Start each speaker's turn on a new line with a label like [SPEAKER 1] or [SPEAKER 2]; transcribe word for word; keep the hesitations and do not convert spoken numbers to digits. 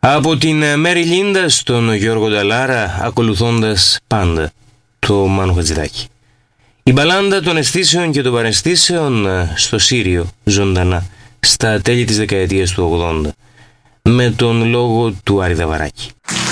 [SPEAKER 1] Από την Μέρι Λίντα στον Γιώργο Νταλάρα, ακολουθώντας πάντα το Μάνο Χατζηδάκη. Η μπαλάντα των αισθήσεων και των παραισθήσεων στο Σύριο, ζωντανά, στα τέλη της δεκαετίας του ογδόντα, με τον λόγο του Άρη Δαβαράκη.